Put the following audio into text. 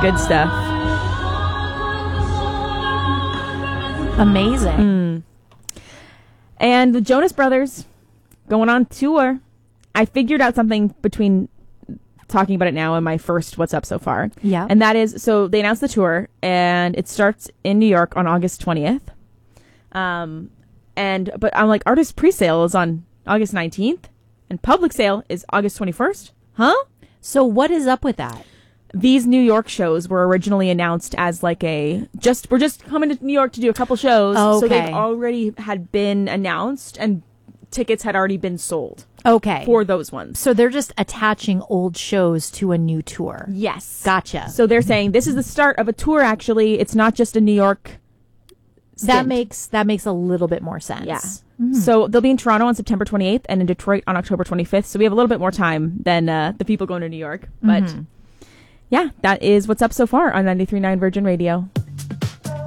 Good stuff. Amazing. And the Jonas Brothers going on tour. I figured out something between talking about it now and my first What's Up so far. Yeah. And that is, so they announced the tour, and it starts in New York on August 20th. But I'm like, artist pre-sale is on August 19th, and public sale is August 21st. Huh? So what is up with that? These New York shows were originally announced as like we're just coming to New York to do a couple shows. Okay. So they've already had been announced, and tickets had already been sold. Okay. For those ones. So they're just attaching old shows to a new tour. Yes. Gotcha. So they're saying this is the start of a tour, actually. It's not just a New York stint. That makes a little bit more sense. Yeah. So they'll be in Toronto on September 28th and in Detroit on October 25th. So we have a little bit more time than the people going to New York. But yeah, that is What's Up so far on 93.9 Virgin Radio.